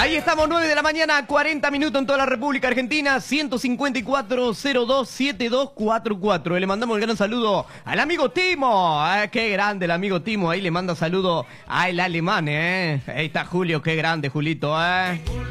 Ahí estamos, 9 de la mañana, 40 minutos en toda la República Argentina, 154-027244. Le mandamos el gran saludo al amigo Timo. Qué grande el amigo Timo. Ahí le manda saludo al alemán, Ahí está Julio, qué grande, Julito,